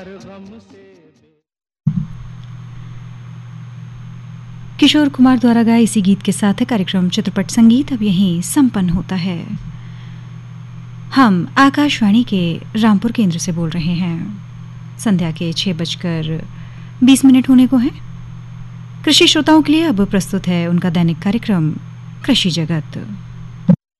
किशोर कुमार द्वारा गाए इसी गीत के साथ कार्यक्रम चित्रपट संगीत अब यहीं संपन्न होता है। हम आकाशवाणी के रामपुर केंद्र से बोल रहे हैं। संध्या के 6:20 होने को हैं। कृषि श्रोताओं के लिए अब प्रस्तुत है उनका दैनिक कार्यक्रम कृषि जगत।